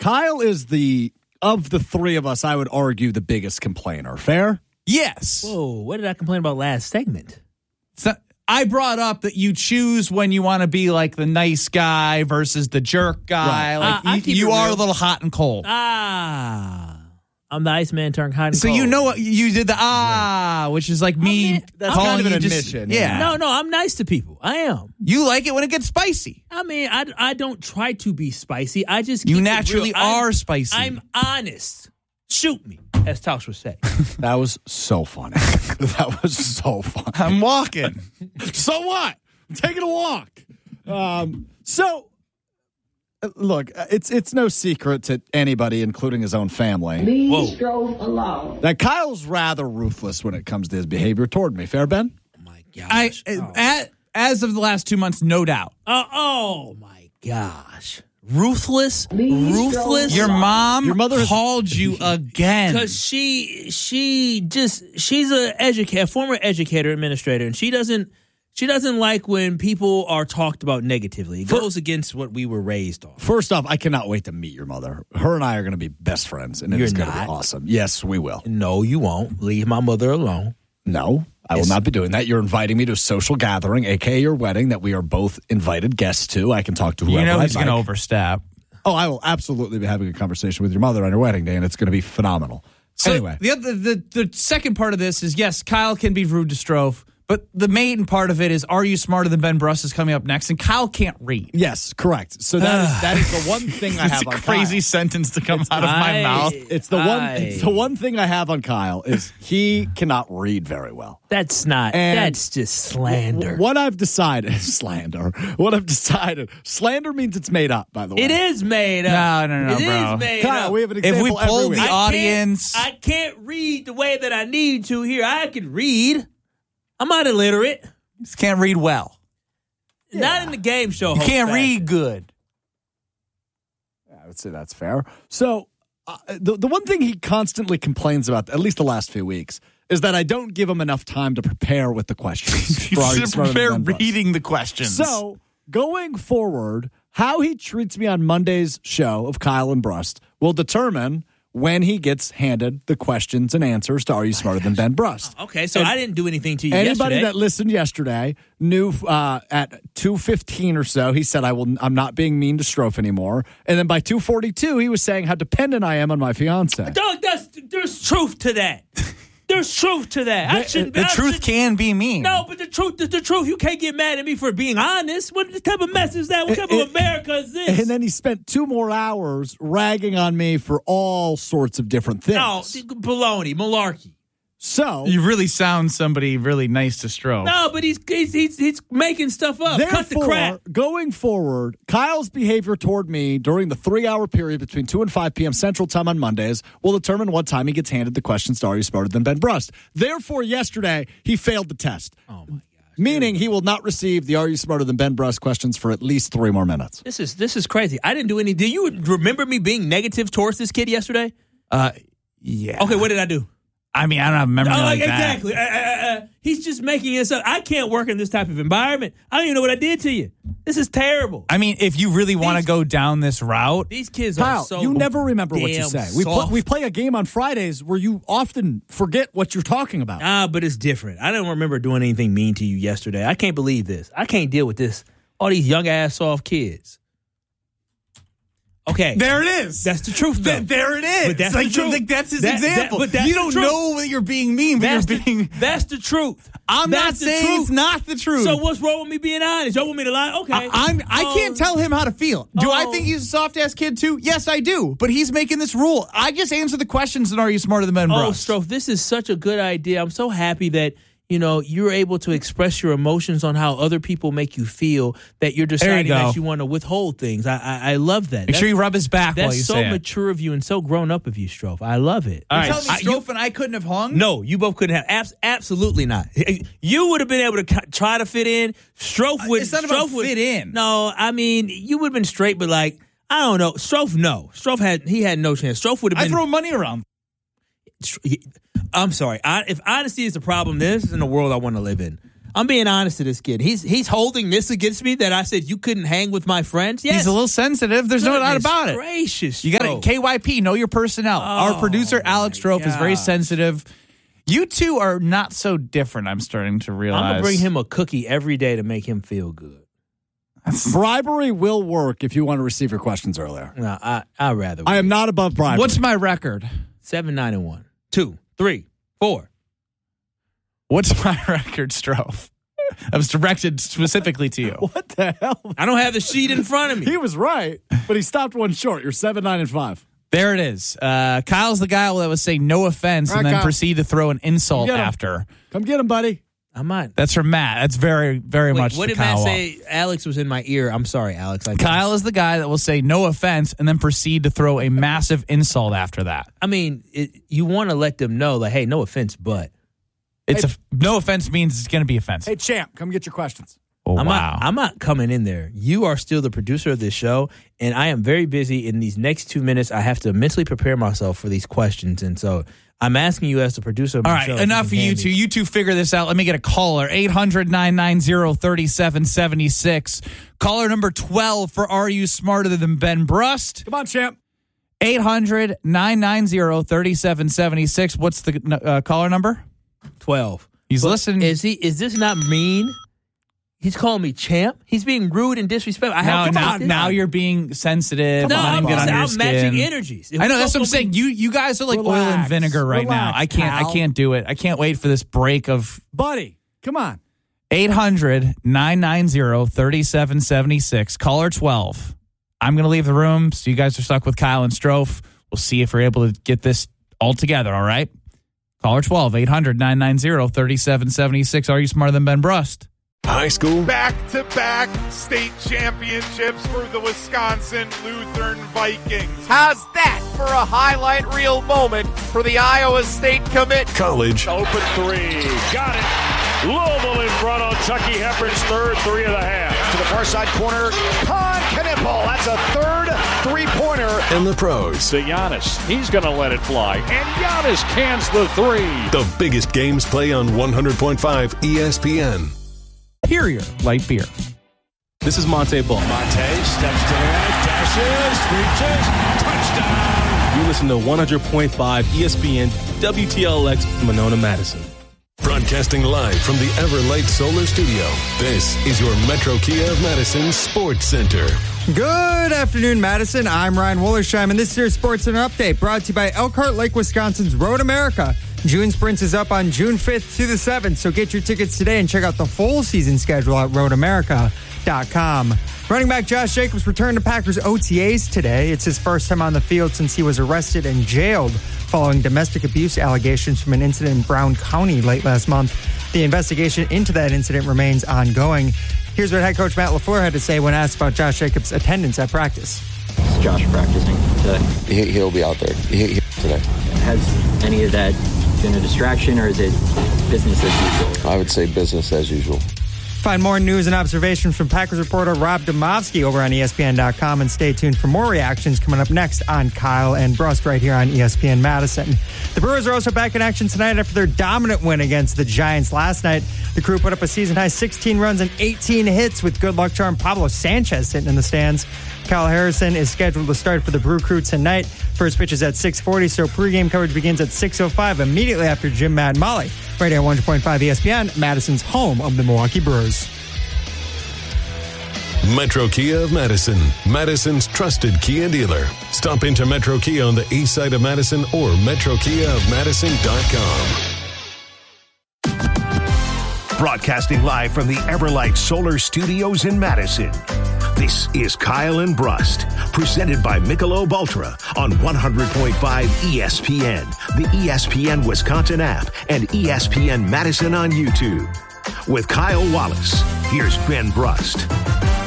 Kyle is of the three of us, I would argue, the biggest complainer. Fair? Yes. Whoa, what did I complain about last segment? So I brought up that you choose when you want to be like the nice guy versus the jerk guy. Right. Like you are a little hot and cold. I'm the Iceman turned hot and so cold. you know what you did which is like me. That's calling kind of an you admission. Yeah. No, I'm nice to people. I am. You like it when it gets spicy. I mean, I don't try to be spicy. I just You keep it naturally real. are spicy. I'm honest. Shoot me, as Tausch would say. That was so funny. That was so funny. I'm walking. So what? I'm taking a walk. Look, it's no secret to anybody, including his own family, Leave Strofe alone. that Kyle's rather ruthless when it comes to his behavior toward me. Fair, Ben? Oh my gosh. As of the last 2 months, no doubt. Oh my gosh. Ruthless. Your mom, Your mother called you again. Because she's a former educator, administrator, and she doesn't like when people are talked about negatively. It goes against what we were raised on. First off, I cannot wait to meet your mother. Her and I are going to be best friends, and it's going to be awesome. Yes, we will. No, you won't. Leave my mother alone. No, I will not be doing that. You're inviting me to a social gathering, a.k.a. your wedding, that we are both invited guests to. I can talk to whoever You know I'd he's going to like. overstep. Oh, I will absolutely be having a conversation with your mother on your wedding day, and it's going to be phenomenal. So anyway. The second part of this is, yes, Kyle can be rude to Strofe, but the main part of it is, are you smarter than Ben Bruss is coming up next, and Kyle can't read. Yes, correct. So that is the one thing I have on It's a crazy Kyle. sentence to come out of my mouth. It's the one thing I have on Kyle is he cannot read very well. That's just slander. What I've decided slander means it's made up, by the way. It is made up. No, It bro. is made Kyle, up. we have an If example we poll every the week. audience, I can't read the way that I need to here. I can read. I'm not illiterate. just can't read well. Not in the game show. You host can't fashion. read good. I would say that's fair. So the one thing he constantly complains about, at least the last few weeks, is that I don't give him enough time to prepare with the questions. You For Are You should Smarter Than prepare Ben Bruss? reading the questions. So going forward, how he treats me on Monday's show of Kyle and Brust will determine when he gets handed the questions and answers to Are You Smarter Than Ben Brust. Okay, so I didn't do anything to you Anybody yesterday. that listened yesterday knew at 2:15 or so, he said, I'm not being mean to Strofe anymore. And then by 2:42, he was saying how dependent I am on my fiance. Dog, there's truth to that. There's truth to that. the truth can be mean. No, but the truth is the truth. You can't get mad at me for being honest. What type of mess is that? What type of America is this? And then he spent 2 more hours ragging on me for all sorts of different things. No, baloney, malarkey. So You really sound somebody really nice to Strofe. No, but he's making stuff up. Cut the crap. going forward, Kyle's behavior toward me during the 3-hour period between 2 and 5 p.m. Central Time on Mondays will determine what time he gets handed the questions to Are You Smarter Than Ben Brust. Therefore, yesterday, he failed the test. Oh my gosh. Meaning he will not receive the Are You Smarter Than Ben Brust questions for at least 3 more minutes. This is crazy. I didn't do any. Do you remember me being negative towards this kid yesterday? Yeah. Okay, what did I do? I mean, I don't have a memory like that. Exactly. He's just making this up. I can't work in this type of environment. I don't even know what I did to you. This is terrible. I mean, if you really want to go down this route, These kids Kyle, are so you never remember what you damn say. soft. We play a game on Fridays where you often forget what you're talking about. But it's different. I don't remember doing anything mean to you yesterday. I can't believe this. I can't deal with this. All these young ass soft kids. Okay. there it is. That's the truth, though. There it is. But that's like, the truth. like, that's his That- example. but that's you the don't truth. know that you're being mean, but you're being. That's the truth. I'm not That's the saying truth. it's not the truth. So what's wrong with me being honest? Y'all want me to lie? Okay. I can't tell him how to feel. Do I Oh. think he's a soft ass kid too? Yes, I do. But he's making this rule. I just answer the questions and Are You Smarter Than Ben Oh, Brust? Strofe, this is such a good idea. I'm so happy that, you're able to express your emotions on how other people make you feel, that you're deciding go. that you want to withhold things. I love that. Make sure you rub his back while That's you so say it. mature of you and so grown up of you, Strofe. I love it. All All right. right. Strofe and I couldn't have hung? No, you both couldn't have. Absolutely not. You would have been able to try to fit in. Strofe would. It's not about Strofe would, fit in. No, I mean, you would have been straight, but I don't know. Strofe, no. Strofe had no chance. Strofe would have I been. throw money around. I'm sorry. If honesty is the problem, this isn't the world I want to live in. I'm being honest to this kid. He's holding this against me that I said you couldn't hang with my friends. Yes. He's a little sensitive. There's no doubt about it. Gracious. You got to KYP, know your personnel. Our producer, Alex Strofe, is very sensitive. You two are not so different, I'm starting to realize. I'm going to bring him a cookie every day to make him feel good. Bribery will work if you want to receive your questions earlier. No, I'd rather. I am not above bribery. What's my record? 7-9-1. 2, 3, 4. What's my record, Strofe? That was directed specifically to you. What the hell? I don't have the sheet in front of me. He was right, but he stopped one short. You're 7-9-5. There it is. Kyle's the guy that would say no offense and then Kyle. proceed to throw an insult Come get him. after. Come get him, buddy. I might. That's from Matt. That's very, very much What the did Kyle Matt walk. say? Alex was in my ear. I'm sorry, Alex. Kyle is the guy that will say no offense and then proceed to throw a massive insult after that. I mean, you want to let them know, like, hey, no offense, but. No offense means it's going to be offensive. Hey, champ, come get your questions. Oh, I'm wow. not coming in there. You are still the producer of this show, and I am very busy. In these next 2 minutes, I have to mentally prepare myself for these questions, and so I'm asking you as the producer of All the right, show. enough of you two. You two figure this out. Let me get a caller. 800-990-3776. Caller number 12 for Are You Smarter Than Ben Brust? Come on, champ. 800-990-3776. What's the caller number? 12. He's listening. Is this not mean? He's calling me champ. He's being rude and disrespectful. Now you're being sensitive. No, letting him get under your I'm matching skin. energies. I know, that's what I'm saying. You guys are like oil and vinegar right now. I can't do it. I can't wait for this break of Buddy, come on. 800-990-3776. Caller 12. I'm going to leave the room, so you guys are stuck with Kyle and Strofe. We'll see if we're able to get this all together, all right? Caller 12, 800-990-3776. Are You Smarter Than Ben Brust? High school. Back-to-back state championships for the Wisconsin Lutheran Vikings. How's that for a highlight reel moment for the Iowa State commit? College. Open three. Got it. Louisville in front on Chucky Hepburn's third 3 of the half. To the far side corner. Con Knipple. That's a third three-pointer. And the pros. To Giannis. He's going to let it fly. And Giannis cans the 3. The biggest games play on 100.5 ESPN. Superior Light Beer. This is Monte Ball. Monte steps to the right, dashes, reaches, touchdown. You listen to 100.5 ESPN WTLX Monona, Madison. Broadcasting live from the Everlight Solar Studio. This is your Metro Kia of Madison Sports Center. Good afternoon, Madison. I'm Ryan Wollersheim, and this is your Sports Center update brought to you by Elkhart Lake, Wisconsin's Road America. June Sprints is up on June 5th to the 7th, so get your tickets today and check out the full season schedule at roadamerica.com. Running back Josh Jacobs returned to Packers OTAs today. It's his first time on the field since he was arrested and jailed following domestic abuse allegations from an incident in Brown County late last month. The investigation into that incident remains ongoing. Here's what head coach Matt LaFleur had to say when asked about Josh Jacobs' attendance at practice. Is Josh practicing today? He'll be out there today. Has any of that been a distraction, or is it business as usual? I would say business as usual. Find more news and observations from Packers reporter Rob Demovsky over on ESPN.com, and stay tuned for more reactions coming up next on Kyle and Brust right here on ESPN Madison. The Brewers are also back in action tonight after their dominant win against the Giants last night. The crew put up a season-high 16 runs and 18 hits with good luck charm Pablo Sanchez sitting in the stands. Kyle Harrison is scheduled to start for the Brew Crew tonight. First pitch is at 6:40, so pregame coverage begins at 6:05 immediately after Jim, Matt, and Molly. Right here on 100.5 ESPN, Madison's home of the Milwaukee Brewers. Metro Kia of Madison, Madison's trusted Kia dealer. Stop into Metro Kia on the east side of Madison or metrokiaofmadison.com. Broadcasting live from the Everlight Solar Studios in Madison. This is Kyle and Brust, presented by Michelob Ultra on 100.5 ESPN, the ESPN Wisconsin app, and ESPN Madison on YouTube. With Kyle Wallace, here's Ben Brust.